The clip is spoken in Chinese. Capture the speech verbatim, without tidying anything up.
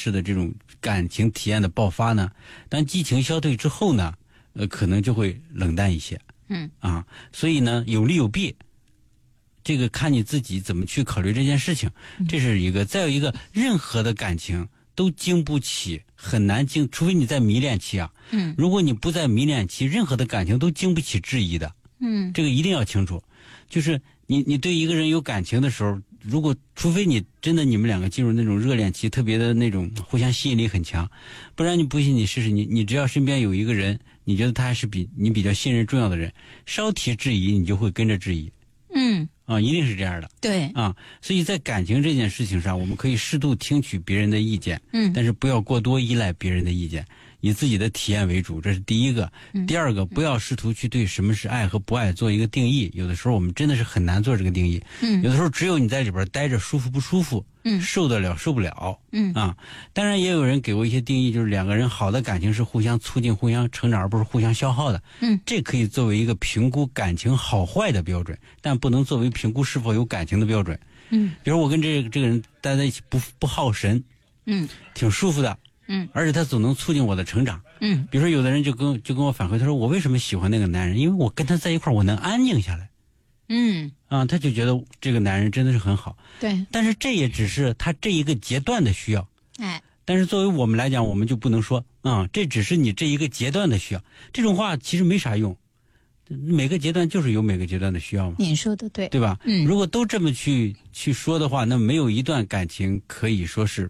式的这种感情体验的爆发呢，当激情消退之后呢，呃，可能就会冷淡一些。 嗯啊，所以呢，有利有弊，这个看你自己怎么去考虑这件事情，这是一个。再有一个，任何的感情都经不起，很难经，除非你在迷恋期啊。 嗯， 如果你不在迷恋期，任何的感情都经不起质疑的。 嗯， 这个一定要清楚。就是你你对一个人有感情的时候，如果除非你真的你们两个进入那种热恋期，特别的那种互相吸引力很强，不然你不信你试试，你你只要身边有一个人，你觉得他还是比你比较信任重要的人，稍提质疑你就会跟着质疑。 嗯啊，一定是这样的。 对啊，所以在感情这件事情上，我们可以适度听取别人的意见， 嗯， 但是不要过多依赖别人的意见，以自己的体验为主，这是第一个。 嗯、 第二个，不要试图去对什么是爱和不爱做一个定义，有的时候我们真的是很难做这个定义。 嗯， 有的时候只有你在里边待着舒服不舒服， 嗯， 受得了受不了， 嗯啊，当然也有人给过一些定义，就是两个人好的感情是互相促进、互相成长，而不是互相消耗的。 嗯， 这可以作为一个评估感情好坏的标准，但不能作为评估是否有感情的标准。 嗯， 比如我跟这个这个人待在一起不不耗神， 嗯， 挺舒服的， 嗯， 而且他总能促进我的成长。 嗯， 比如说有的人就跟就跟我反馈，他说我为什么喜欢那个男人？因为我跟他在一块儿，我能安静下来。 嗯， 啊，他就觉得这个男人真的是很好。 对， 但是这也只是他这一个阶段的需要。 哎， 但是作为我们来讲，我们就不能说啊、嗯，这只是你这一个阶段的需要。这种话其实没啥用。每个阶段就是有每个阶段的需要嘛。 你说的对， 对吧？ 嗯， 如果都这么去去说的话，那没有一段感情可以说是